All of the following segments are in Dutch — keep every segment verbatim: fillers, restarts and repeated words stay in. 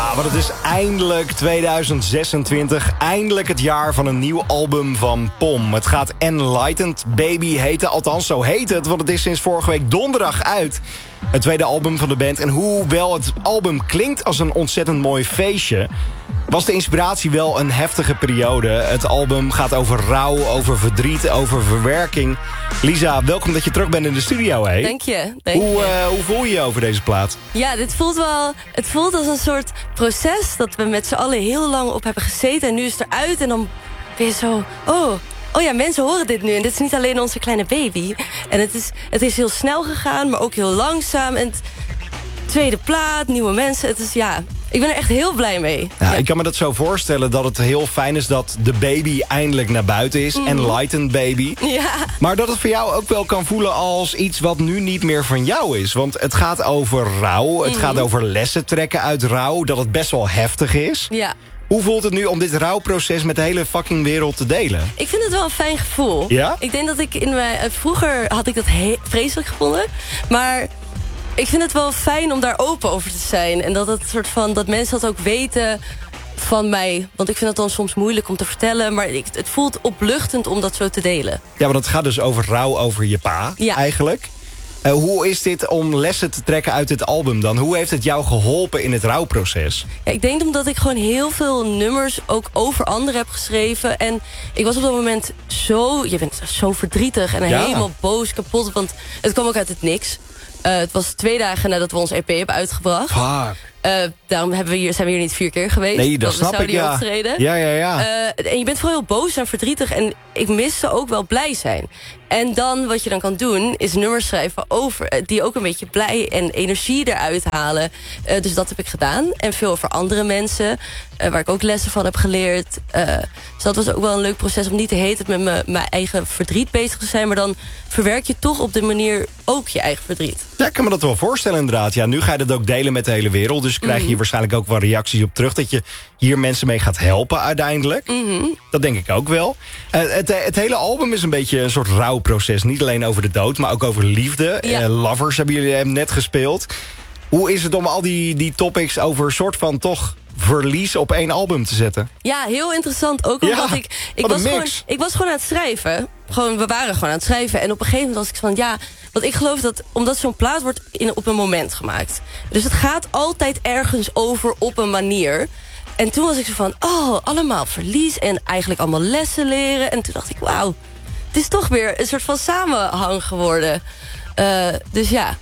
Ja, want het is eindelijk tweeduizend zesentwintig. Eindelijk het jaar van een nieuw album van Pom. Het gaat Enlightened Baby heten. Althans, zo heet het, want het is sinds vorige week donderdag uit. Het tweede album van de band. En hoewel het album klinkt als een ontzettend mooi feestje, was de inspiratie wel een heftige periode. Het album gaat over rouw, over verdriet, over verwerking. Lisa, welkom dat je terug bent in de studio, hè? Dank je. Dank hoe, je. Uh, hoe voel je je over deze plaat? Ja, dit voelt wel. Het voelt als een soort proces dat we met z'n allen heel lang op hebben gezeten. En nu is het eruit en dan ben je zo. Oh, oh ja, mensen horen dit nu. En dit is niet alleen onze kleine baby. En het is, het is heel snel gegaan, maar ook heel langzaam. En het, tweede plaat, nieuwe mensen. Het is ja. Ik ben er echt heel blij mee. Ja, ja. Ik kan me dat zo voorstellen dat het heel fijn is dat de baby eindelijk naar buiten is. Mm. Enlightened Baby. Ja. Maar dat het voor jou ook wel kan voelen als iets wat nu niet meer van jou is. Want het gaat over rouw. Het mm. gaat over lessen trekken uit rouw. Dat het best wel heftig is. Ja. Hoe voelt het nu om dit rouwproces met de hele fucking wereld te delen? Ik vind het wel een fijn gevoel. Ja? Ik denk dat ik in mijn... Vroeger had ik dat he- vreselijk gevonden. Maar ik vind het wel fijn om daar open over te zijn. En dat, het soort van, dat mensen dat ook weten van mij. Want ik vind het dan soms moeilijk om te vertellen. Maar ik, het voelt opluchtend om dat zo te delen. Ja, want het gaat dus over rouw over je pa, ja. eigenlijk. Uh, hoe is dit om lessen te trekken uit dit album dan? Hoe heeft het jou geholpen in het rouwproces? Ja, ik denk omdat ik gewoon heel veel nummers ook over anderen heb geschreven. En ik was op dat moment zo... Je bent zo verdrietig en ja. helemaal boos, kapot. Want het kwam ook uit het niks. Uh, het was twee dagen nadat we ons E P hebben uitgebracht. Fuck. Uh, daarom hebben we hier, zijn we hier niet vier keer geweest. Nee, dat snap ik, ja. Optreden. Ja, ja, ja. Uh, en je bent vooral heel boos en verdrietig. En ik miste ook wel blij zijn. En dan, wat je dan kan doen, is nummers schrijven over... die ook een beetje blij en energie eruit halen. Uh, dus dat heb ik gedaan. En veel over andere mensen, uh, waar ik ook lessen van heb geleerd. Uh, dus dat was ook wel een leuk proces om niet de hele tijd met me, mijn eigen verdriet bezig te zijn. Maar dan verwerk je toch op de manier ook je eigen verdriet. Ja, ik kan me dat wel voorstellen inderdaad. Ja, nu ga je dat ook delen met de hele wereld. Dus krijg je hier waarschijnlijk ook wel reacties op terug... dat je hier mensen mee gaat helpen uiteindelijk. Mm-hmm. Dat denk ik ook wel. Uh, het, het hele album is een beetje een soort rouwproces. Niet alleen over de dood, maar ook over liefde. Ja. Uh, Lovers hebben jullie hem net gespeeld. Hoe is het om al die, die topics over een soort van toch verlies op één album te zetten? Ja, heel interessant. Ook omdat ja, ik... Ik was, gewoon, ik was gewoon aan het schrijven. Gewoon, we waren gewoon aan het schrijven. En op een gegeven moment was ik van... ja, want ik geloof dat... omdat zo'n plaat wordt in, op een moment gemaakt. Dus het gaat altijd ergens over op een manier. En toen was ik zo van... oh, allemaal verlies en eigenlijk allemaal lessen leren. En toen dacht ik, wauw, het is toch weer een soort van samenhang geworden. Uh, dus ja...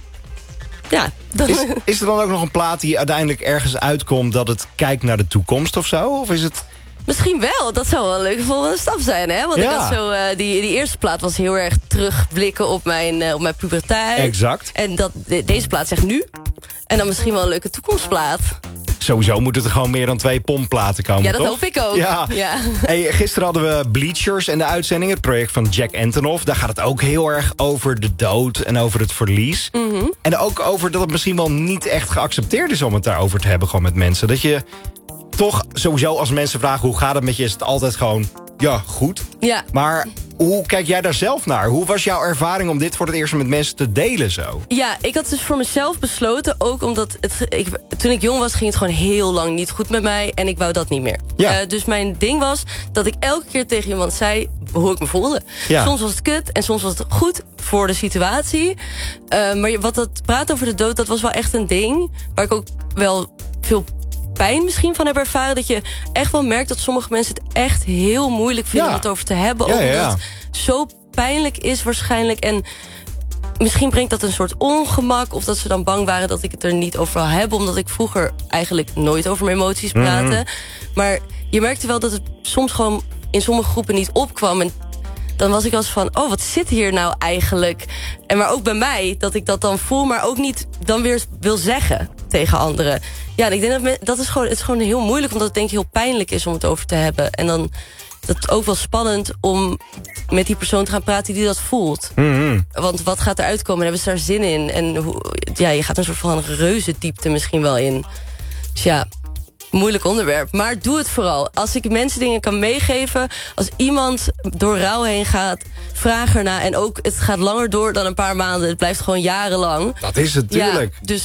Ja. Is, is er dan ook nog een plaat die uiteindelijk ergens uitkomt... dat het kijkt naar de toekomst of zo? Of is het... Misschien wel, dat zou wel een leuke volgende stap zijn, hè? Want ja. ik had zo, uh, die, die eerste plaat was heel erg terugblikken op mijn, uh, op mijn puberteit. Exact. En dat, de, deze plaat zegt nu. En dan misschien wel een leuke toekomstplaat. Sowieso moeten er gewoon meer dan twee pomplaten komen, Ja, dat toch? hoop ik ook. Ja. Ja. Hey, gisteren hadden we Bleachers in de uitzending, het project van Jack Antonoff. Daar gaat het ook heel erg over de dood en over het verlies. Mm-hmm. En ook over dat het misschien wel niet echt geaccepteerd is om het daarover te hebben gewoon met mensen. Dat je toch sowieso als mensen vragen hoe gaat het met je, is het altijd gewoon, ja, goed. Ja. Maar hoe kijk jij daar zelf naar? Hoe was jouw ervaring om dit voor het eerst met mensen te delen zo? Ja, ik had dus voor mezelf besloten, ook omdat het, ik, toen ik jong was ging het gewoon heel lang niet goed met mij en ik wou dat niet meer. Ja. Uh, dus mijn ding was dat ik elke keer tegen iemand zei hoe ik me voelde. Ja. Soms was het kut en soms was het goed voor de situatie. Uh, maar wat dat praten over de dood, dat was wel echt een ding waar ik ook wel veel pijn misschien van heb ervaren. Dat je echt wel merkt dat sommige mensen het echt heel moeilijk vinden ja. om het over te hebben. Ja, ook omdat ja, ja. het zo pijnlijk is waarschijnlijk. En misschien brengt dat een soort ongemak. Of dat ze dan bang waren dat ik het er niet over wil hebben. Omdat ik vroeger eigenlijk nooit over mijn emoties praatte. Mm-hmm. Maar je merkte wel dat het soms gewoon in sommige groepen niet opkwam. En dan was ik als van, oh, wat zit hier nou eigenlijk? En maar ook bij mij, dat ik dat dan voel, maar ook niet dan weer wil zeggen tegen anderen. Ja, ik denk dat me, dat is gewoon, het is gewoon heel moeilijk, omdat het denk ik heel pijnlijk is om het over te hebben. En dan dat is ook wel spannend om met die persoon te gaan praten die dat voelt. Mm-hmm. Want wat gaat er uitkomen? Hebben ze daar zin in? En hoe, ja, je gaat een soort van reuzendiepte misschien wel in. Dus ja, moeilijk onderwerp. Maar doe het vooral. Als ik mensen dingen kan meegeven, als iemand door rouw heen gaat, vraag erna. En ook, het gaat langer door dan een paar maanden. Het blijft gewoon jarenlang. Dat is het, tuurlijk. Ja, dus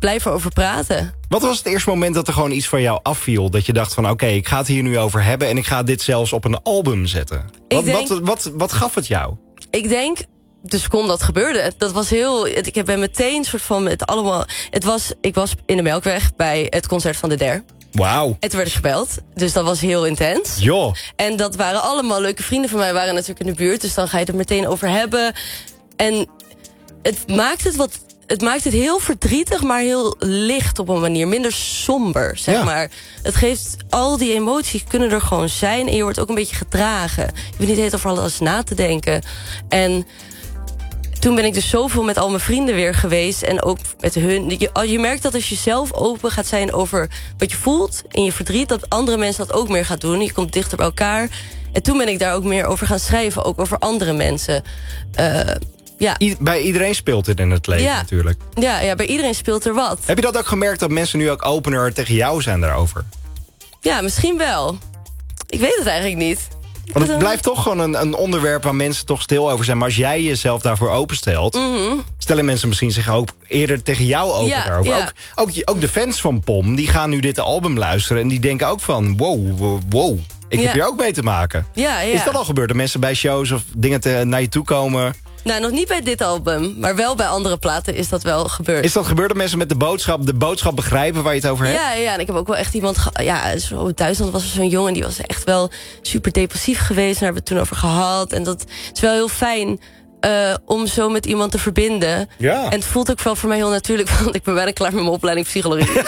blijf erover praten. Wat was het eerste moment dat er gewoon iets van jou afviel? Dat je dacht van oké, okay, ik ga het hier nu over hebben... en ik ga dit zelfs op een album zetten. Wat, denk, wat, wat, wat gaf het jou? Ik denk, de seconde dat gebeurde, dat was heel... Ik ben meteen soort van het allemaal... Het was, ik was in de Melkweg bij het concert van de Der. Wauw. En toen werd ik gebeld, dus dat was heel intens. Joh. En dat waren allemaal leuke vrienden van mij, waren natuurlijk in de buurt... dus dan ga je het er meteen over hebben. En het maakt het wat... Het maakt het heel verdrietig, maar heel licht op een manier. Minder somber, zeg ja. maar. Het geeft al die emoties, kunnen er gewoon zijn. En je wordt ook een beetje gedragen. Je hoeft niet eens over alles na te denken. En toen ben ik dus zoveel met al mijn vrienden weer geweest. En ook met hun. Je, je merkt dat als je zelf open gaat zijn over wat je voelt in je verdriet... dat andere mensen dat ook meer gaan doen. Je komt dichter bij elkaar. En toen ben ik daar ook meer over gaan schrijven. Ook over andere mensen. Uh, Ja. I- bij iedereen speelt dit in het leven ja. natuurlijk. Ja, ja, bij iedereen speelt er wat. Heb je dat ook gemerkt dat mensen nu ook opener tegen jou zijn daarover? Ja, misschien wel. Ik weet het eigenlijk niet. Want het blijft toch gewoon een, een onderwerp waar mensen toch stil over zijn. Maar als jij jezelf daarvoor openstelt... Mm-hmm. stellen mensen misschien zich ook eerder tegen jou open ja, daarover. Ja. Ook, ook, ook de fans van Pom, die gaan nu dit album luisteren... en die denken ook van, wow, wow, wow. Ik ja. heb hier ook mee te maken. Ja, ja. Is dat al gebeurd? Dat mensen bij shows of dingen te, naar je toe komen... Nou, nog niet bij dit album, maar wel bij andere platen is dat wel gebeurd. Is dat gebeurd dat mensen met de boodschap, de boodschap begrijpen waar je het over hebt? Ja, ja, en ik heb ook wel echt iemand... Ge- ja, zo in Duitsland was er zo'n jongen, die was echt wel super depressief geweest. Daar hebben we het toen over gehad. En dat is wel heel fijn uh, om zo met iemand te verbinden. Ja. En het voelt ook wel voor mij heel natuurlijk, want ik ben bijna klaar met mijn opleiding psychologie.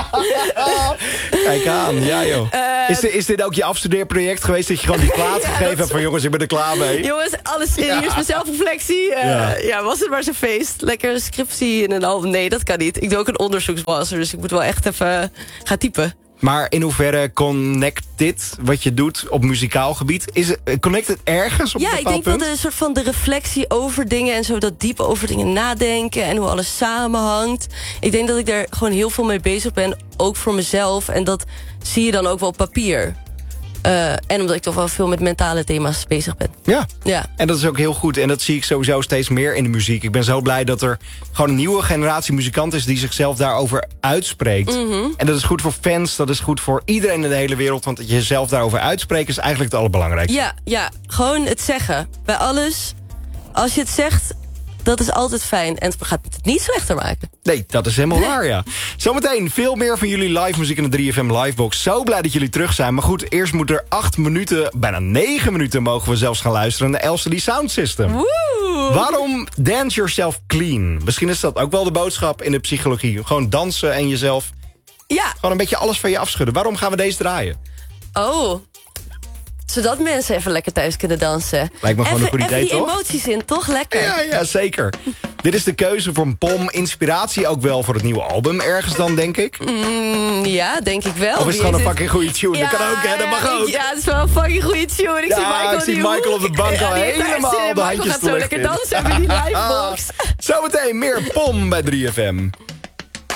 Kijk aan, ja joh. Uh, is, dit, is dit ook je afstudeerproject geweest dat je gewoon die plaat ja, gegeven hebt van jongens, ik ben er klaar mee? Jongens, alles serieus, ja. Mijn zelfreflectie. Uh, ja. ja, was het maar zo'n feest. Lekker een scriptie in een album. Nee, dat kan niet. Ik doe ook een onderzoeksmaster, dus ik moet wel echt even gaan typen. Maar in hoeverre connect dit, wat je doet op muzikaal gebied? Is het, connect het ergens op ja, een bepaald ik denk punt? wel een soort van de reflectie over dingen... en zo dat diep over dingen nadenken... en hoe alles samenhangt. Ik denk dat ik daar gewoon heel veel mee bezig ben. Ook voor mezelf. En dat zie je dan ook wel op papier. Uh, en omdat ik toch wel veel met mentale thema's bezig ben. Ja. ja, En dat is ook heel goed. En dat zie ik sowieso steeds meer in de muziek. Ik ben zo blij dat er gewoon een nieuwe generatie muzikant is... die zichzelf daarover uitspreekt. Mm-hmm. En dat is goed voor fans, dat is goed voor iedereen in de hele wereld... want dat je jezelf daarover uitspreekt is eigenlijk het allerbelangrijkste. Ja, ja, gewoon het zeggen. Bij alles, als je het zegt... dat is altijd fijn en het gaat het niet slechter maken. Nee, dat is helemaal waar, ja. Zometeen veel meer van jullie live muziek in de drie F M Livebox. Zo blij dat jullie terug zijn. Maar goed, eerst moet er acht minuten, bijna negen minuten... mogen we zelfs gaan luisteren naar de L C D Sound System. Woe! Waarom dance yourself clean? Misschien is dat ook wel de boodschap in de psychologie. Gewoon dansen en jezelf... Ja. Gewoon een beetje alles van je afschudden. Waarom gaan we deze draaien? Oh... zodat mensen even lekker thuis kunnen dansen. Lijkt me gewoon even, een goed idee, even die toch? emoties in, toch? Lekker. Ja, ja, zeker. Dit is de keuze voor een Pom. Inspiratie ook wel voor het nieuwe album ergens dan, denk ik. Mm, ja, denk ik wel. Of is het gewoon een fucking goede tune? Ja, dat kan ook, hè? Dat mag ook. Ja, het is wel een fucking goede tune. Ik Ja, zie Michael, ik zie die Michael op de bank al ja, die helemaal thuis, de Michael handjes gaat te zo lucht lekker in. dansen met die livebox. Zometeen meer Pom bij drie F M.